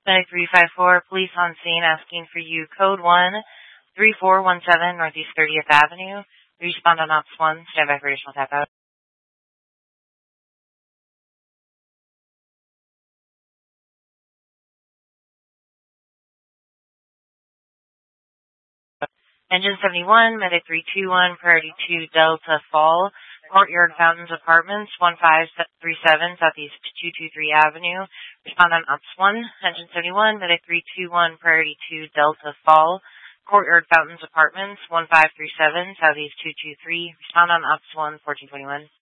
Medic 354, police on scene asking for you. Code 13417 Northeast 30th Avenue. Respond on Ops 1. Stand by for additional tap out. Engine 71, Medic 321, Priority 2, Delta Fall, Courtyard Fountains Apartments, 1537 Southeast 223 Avenue. Respond on Ops 1. Engine 71, Medic 321, Priority 2, Delta Fall, Courtyard Fountains Apartments, 1537 Southeast 223. Respond on Ops 1, 1421.